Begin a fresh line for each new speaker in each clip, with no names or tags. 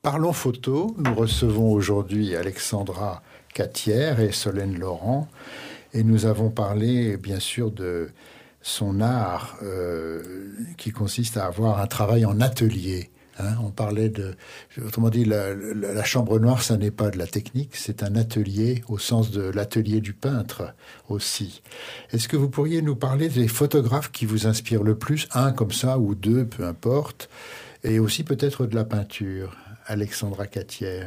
Parlons photo. Nous recevons aujourd'hui Alexandra Catière et Solène Laurent. Et nous avons parlé, bien sûr, de son art qui consiste à avoir un travail en atelier. On parlait autrement dit, la chambre noire, ça n'est pas de la technique, c'est un atelier au sens de l'atelier du peintre aussi. Est-ce que vous pourriez nous parler des photographes qui vous inspirent le plus, un comme ça ou deux, peu importe, et aussi peut-être de la peinture, Alexandra Catière?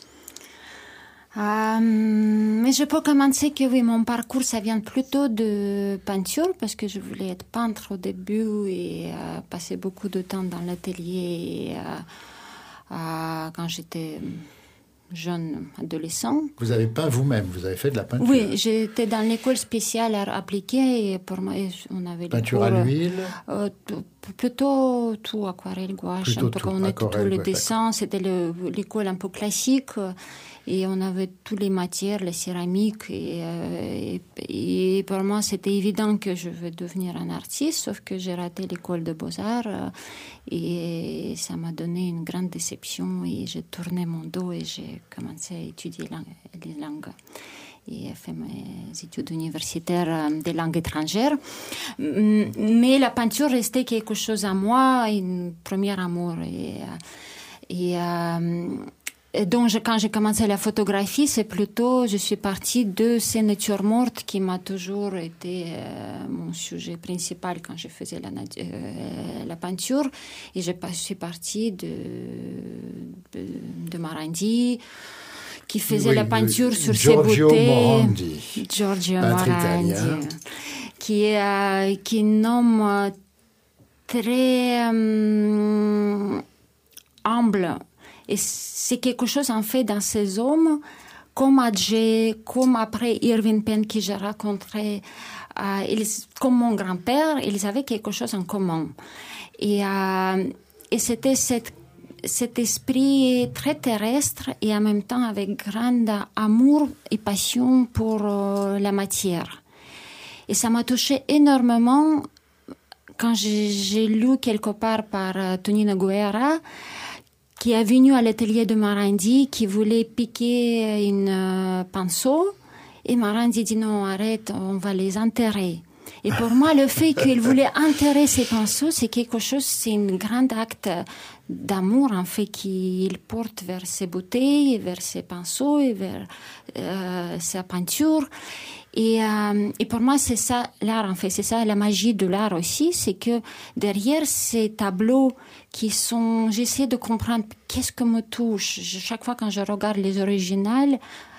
Mais je peux commencer que oui, mon parcours, ça vient plutôt de peinture, parce que je voulais être peintre au début et passer beaucoup de temps dans l'atelier quand j'étais jeune adolescent.
Vous avez peint vous-même, vous avez fait de la peinture?
Oui, j'étais dans l'école spéciale art appliqué et pour moi, on avait
peinture à l'huile?
Plutôt tout, aquarelle, gouache, un peu comme on était tous les dessins. C'était l'école un peu classique. Et on avait toutes les matières, la céramique. Et pour moi, c'était évident que je veux devenir un artiste, sauf que j'ai raté l'école de beaux-arts. Et ça m'a donné une grande déception. Et j'ai tourné mon dos et j'ai commencé à étudier les langues. Et fait mes études universitaires des langues étrangères. Mais la peinture restait quelque chose à moi, un premier amour. Et donc, quand j'ai commencé la photographie, c'est plutôt, je suis partie de ces natures mortes qui m'a toujours été mon sujet principal quand je faisais la peinture. Et je suis partie de Morandi, qui faisait la peinture sur ses bouteilles. Giorgio Morandi. Qui est un homme très humble. Et c'est quelque chose, en fait, dans ces hommes, comme Adjé, comme après Irving Penn, que j'ai rencontré, comme mon grand-père, ils avaient quelque chose en commun. Et c'était cet esprit très terrestre et en même temps avec grand amour et passion pour la matière. Et ça m'a touché énormément quand j'ai lu quelque part par Tonino Guerra, qui est venu à l'atelier de Morandi, qui voulait piquer une pinceau. Et Morandi dit non, arrête, on va les enterrer. Et pour moi, le fait qu'il voulait enterrer ces pinceaux, c'est quelque chose, c'est un grand acte d'amour, en fait, qu'il porte vers ses bouteilles, vers ses pinceaux et vers sa peinture. Et pour moi, c'est ça l'art, en fait. C'est ça la magie de l'art aussi. C'est que derrière ces tableaux j'essaie de comprendre qu'est-ce que me touche. Chaque fois quand je regarde les originales,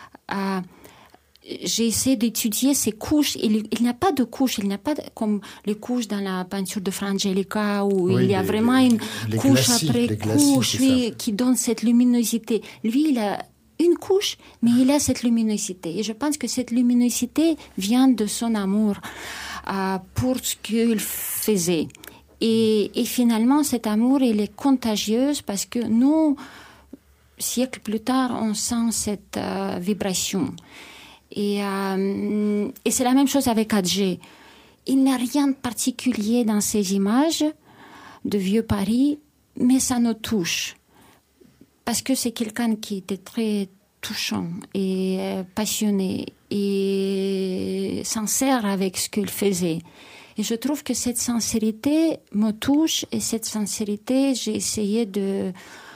j'essaie d'étudier ces couches. Il n'y a pas de couches, il n'y a pas comme les couches dans la peinture de Frangelica où il y a vraiment une couche après couche qui donne cette luminosité. Lui, il a une couche, mais il a cette luminosité. Et je pense que cette luminosité vient de son amour pour ce qu'il faisait. Et finalement, cet amour, il est contagieux parce que nous, siècles plus tard, on sent cette vibration. Et c'est la même chose avec Adjé. Il n'y a rien de particulier dans ces images de vieux Paris, mais ça nous touche. Parce que c'est quelqu'un qui était très touchant et passionné et sincère avec ce qu'il faisait. Et je trouve que cette sincérité me touche et cette sincérité, j'ai essayé de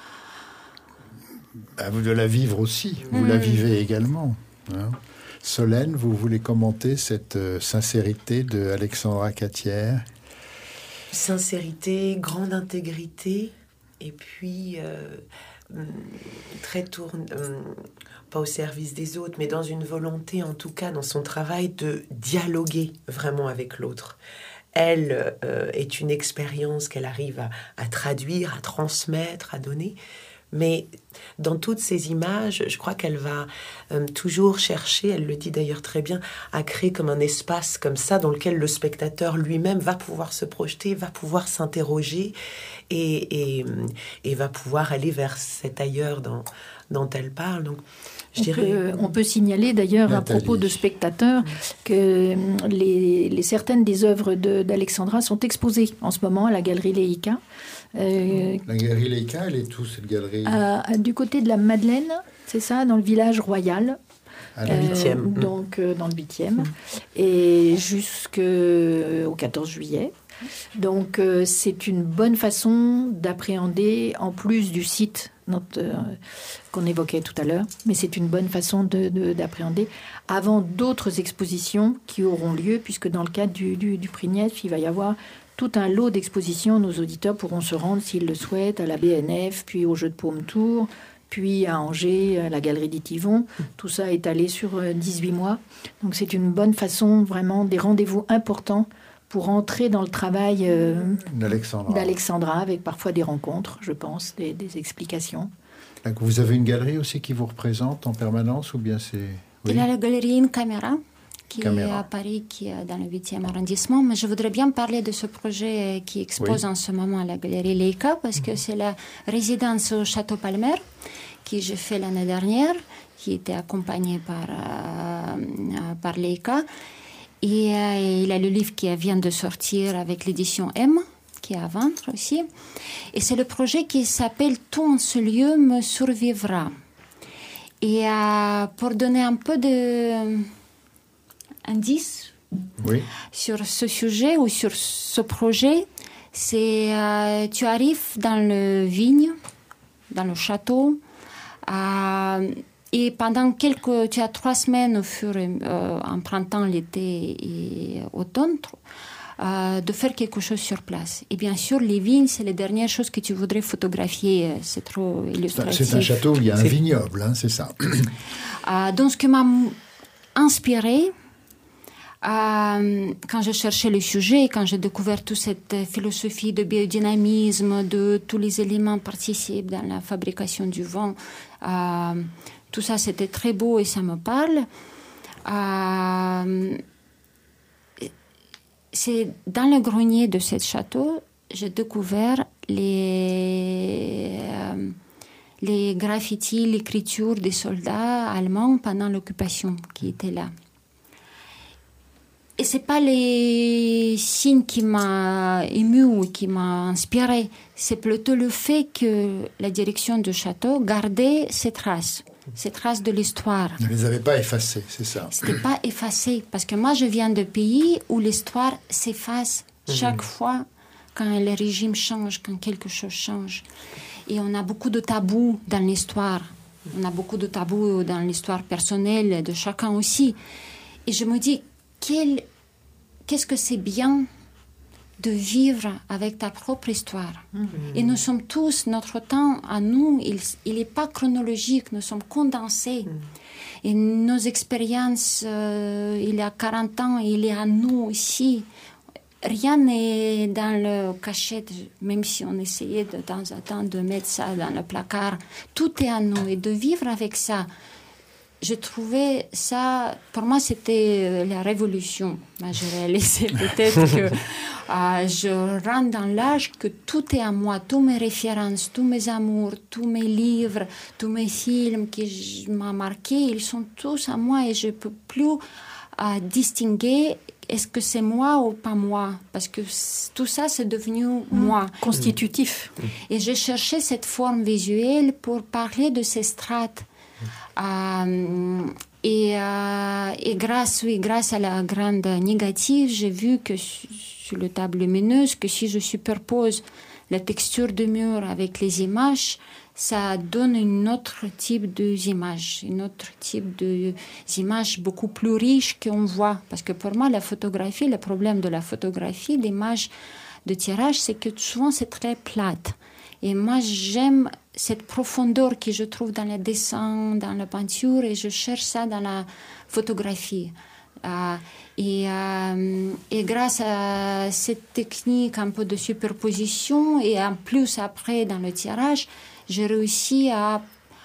la vivre aussi. Vous la vivez également. Hein. Solène, vous voulez commenter cette sincérité de Alexandra Catière?
Sincérité, grande intégrité, et puis très pas au service des autres, mais dans une volonté, en tout cas dans son travail, de dialoguer vraiment avec l'autre. Elle est une expérience qu'elle arrive à traduire, à transmettre, à donner. Mais dans toutes ces images, je crois qu'elle va toujours chercher, elle le dit d'ailleurs très bien, à créer comme un espace comme ça dans lequel le spectateur lui-même va pouvoir se projeter, va pouvoir s'interroger et va pouvoir aller vers cet ailleurs dont elle parle. Donc,
on peut signaler d'ailleurs à propos de spectateurs que certaines des œuvres d'Alexandra sont exposées en ce moment à la galerie Leica.
La galerie Leica, elle est où, cette galerie?
Du côté de la Madeleine, c'est ça, dans le village royal.
À la 8e.
Donc, dans le 8e. Et jusqu'au 14 juillet. Donc, c'est une bonne façon d'appréhender, en plus du site qu'on évoquait tout à l'heure, mais c'est une bonne façon d'appréhender avant d'autres expositions qui auront lieu, puisque dans le cadre du prix Niepce, il va y avoir tout un lot d'expositions. Nos auditeurs pourront se rendre, s'ils le souhaitent, à la BNF, puis au Jeu de Paume Tour, puis à Angers, à la Galerie d'Étivon. Tout ça étalé sur 18 mois. Donc c'est une bonne façon, vraiment, des rendez-vous importants pour entrer dans le travail d'Alexandra, avec parfois des rencontres, je pense, des explications.
Donc vous avez une galerie aussi qui vous représente en permanence, ou bien c'est...
Oui. Il y a la galerie In Camera, qui est à Paris, qui est dans le 8e arrondissement. Mais je voudrais bien parler de ce projet qui expose en ce moment à la galerie Leica, parce que c'est la résidence au Château Palmer, que j'ai fait l'année dernière, qui était accompagnée par Leica. Et il a le livre qui vient de sortir avec l'édition M, qui est à vendre aussi. Et c'est le projet qui s'appelle « Tout en ce lieu me survivra ». Et pour donner un peu d'indice sur ce sujet ou sur ce projet, c'est tu arrives dans le vigne, dans le château, et pendant tu as 3 semaines en printemps, l'été et automne, de faire quelque chose sur place. Et bien sûr, les vignes, c'est les dernières choses que tu voudrais photographier. C'est trop illustratif.
C'est un château où il y a un vignoble, hein, c'est ça.
Donc, ce qui m'a inspiré, quand je cherchais le sujet, quand j'ai découvert toute cette philosophie de biodynamisme, de tous les éléments participent dans la fabrication du vin, tout ça, c'était très beau et ça me parle. C'est dans le grenier de ce château, j'ai découvert les graffitis, l'écriture des soldats allemands pendant l'occupation qui étaient là. Et c'est pas les signes qui m'ont ému ou qui m'ont inspiré, c'est plutôt le fait que la direction du château gardait ces traces de l'histoire.
Ne les avait pas effacées, c'est ça.
C'était pas effacé, parce que moi je viens de pays où l'histoire s'efface chaque fois quand le régime change, quand quelque chose change. Et on a beaucoup de tabous dans l'histoire. On a beaucoup de tabous dans l'histoire personnelle de chacun aussi. Et je me dis, qu'est-ce que c'est bien de vivre avec ta propre histoire. Et nous sommes tous, notre temps à nous, il n'est pas chronologique, nous sommes condensés. Et nos expériences, il y a 40 ans, il est à nous aussi. Rien n'est dans le cachet, même si on essayait de temps en temps de mettre ça dans le placard. Tout est à nous, et de vivre avec ça. Je trouvais ça, pour moi, c'était la révolution. Je réalisais peut-être que je rentre dans l'âge que tout est à moi, toutes mes références, tous mes amours, tous mes livres, tous mes films qui m'ont marqué, ils sont tous à moi et je ne peux plus distinguer est-ce que c'est moi ou pas moi, parce que tout ça, c'est devenu moi.
Constitutif.
Et j'ai cherché cette forme visuelle pour parler de ces strates. Et grâce à la grande négative, j'ai vu que sur le table lumineuse, que si je superpose la texture du mur avec les images, ça donne un autre type d'images, beaucoup plus riches qu'on voit. Parce que pour moi, la photographie, le problème de la photographie, l'image de tirage, c'est que souvent c'est très plate. Et moi, j'aime cette profondeur que je trouve dans le dessin, dans la peinture, et je cherche ça dans la photographie. Et grâce à cette technique un peu de superposition, et en plus après dans le tirage, j'ai réussi à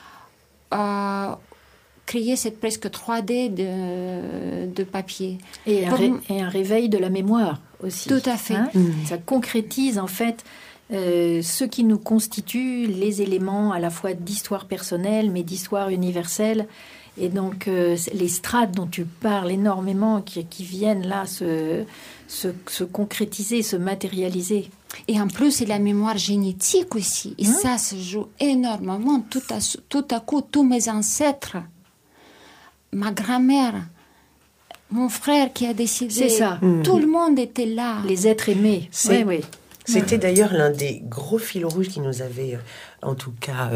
créer cette presque 3D de papier.
Et un réveil de la mémoire aussi.
Tout à fait.
Ça concrétise en fait ce qui nous constitue, les éléments à la fois d'histoire personnelle mais d'histoire universelle. Et donc les strates dont tu parles énormément qui viennent là se concrétiser, se matérialiser.
Et en plus, c'est la mémoire génétique aussi. Et ça se joue énormément. Tout à coup, tous mes ancêtres, ma grand-mère, mon frère qui a décidé.
C'est ça.
Tout le monde était là.
Les êtres aimés.
C'était d'ailleurs l'un des gros fils rouges qui nous avait, en tout cas,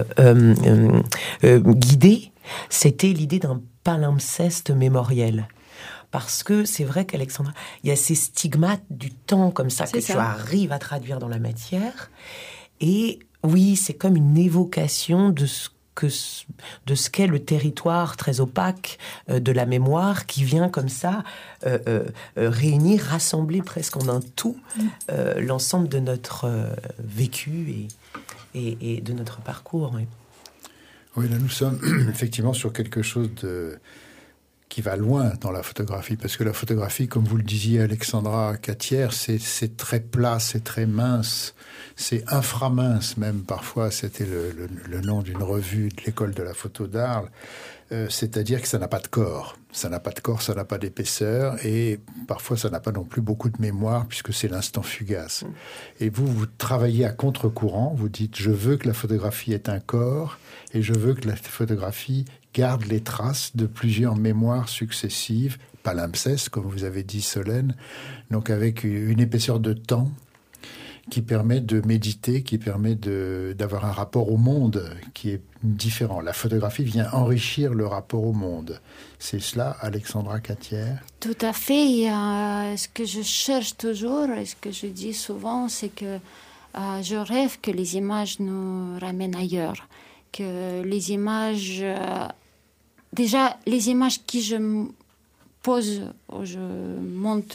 guidés. C'était l'idée d'un palimpseste mémoriel. Parce que c'est vrai qu'Alexandra, il y a ces stigmates du temps comme ça tu arrives à traduire dans la matière. Et oui, c'est comme une évocation de ce qu'est le territoire très opaque de la mémoire qui vient comme ça réunir, rassembler presque en un tout l'ensemble de notre vécu et de notre parcours. Oui.
Oui, là nous sommes effectivement sur quelque chose qui va loin dans la photographie, parce que la photographie, comme vous le disiez Alexandra Catière, c'est très plat, c'est très mince, c'est inframince même parfois, c'était le nom d'une revue de l'école de la photo d'Arles, c'est-à-dire que ça n'a pas de corps. Ça n'a pas de corps, ça n'a pas d'épaisseur, et parfois ça n'a pas non plus beaucoup de mémoire, puisque c'est l'instant fugace. Et vous travaillez à contre-courant, vous dites « je veux que la photographie ait un corps, et je veux que la photographie garde les traces de plusieurs mémoires successives, palimpsestes, comme vous avez dit Solène, donc avec une épaisseur de temps qui permet de méditer, qui permet d'avoir un rapport au monde qui est différent. La photographie vient enrichir le rapport au monde. C'est cela, Alexandra Catière?
Tout à fait. Ce que je cherche toujours, et ce que je dis souvent, c'est que je rêve que les images nous ramènent ailleurs. Que les images... déjà, les images que je pose, ou je montre...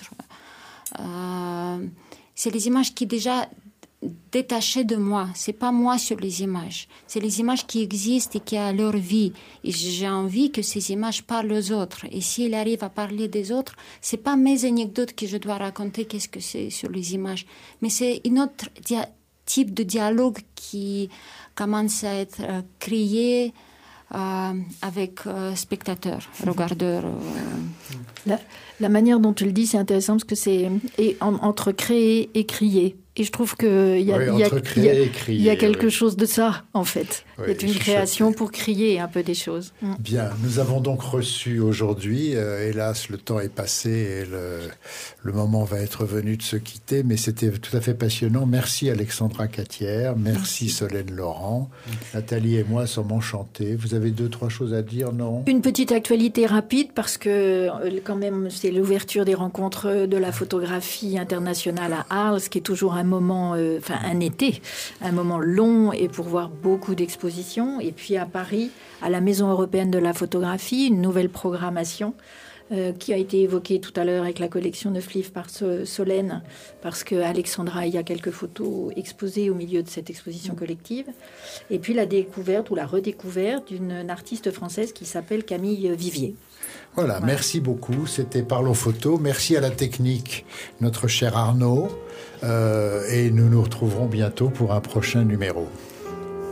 c'est les images qui déjà détachées de moi. C'est pas moi sur les images. C'est les images qui existent et qui ont leur vie. Et j'ai envie que ces images parlent aux autres. Et s'ils arrivent à parler des autres, c'est pas mes anecdotes que je dois raconter, qu'est-ce que c'est sur les images. Mais c'est un autre type de dialogue qui commence à être créé avec spectateurs, regardeurs.
La manière dont tu le dis, c'est intéressant parce que c'est entre créer et crier. Et je trouve qu'il y a quelque chose de ça, en fait.
Oui,
c'est une création pour crier un peu des choses.
Bien, nous avons donc reçu aujourd'hui, hélas, le temps est passé et le moment va être venu de se quitter, mais c'était tout à fait passionnant. Merci Alexandra Catière, merci Solène Laurent. Nathalie et moi sommes enchantés. Vous avez 2-3 choses à dire, non?
Une petite actualité rapide, parce que quand même, c'est l'ouverture des rencontres de la photographie internationale à Arles, ce qui est toujours un moment, un été, un moment long et pour voir beaucoup d'expositions. Et puis à Paris, à la Maison européenne de la photographie, une nouvelle programmation qui a été évoquée tout à l'heure avec la collection de Fliv par Solène, parce que Alexandra, il y a quelques photos exposées au milieu de cette exposition collective. Et puis la découverte ou la redécouverte d'une artiste française qui s'appelle Camille Vivier.
Voilà, merci beaucoup. C'était Parlons Photo. Merci à la technique, notre cher Arnaud. Et nous nous retrouverons bientôt pour un prochain numéro.